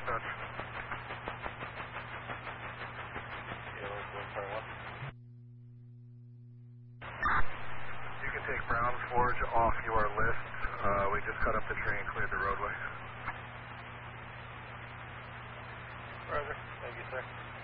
touch. You can take Brown's Forge off your list. We just cut up the tree and cleared the roadway. Roger. Thank you, sir.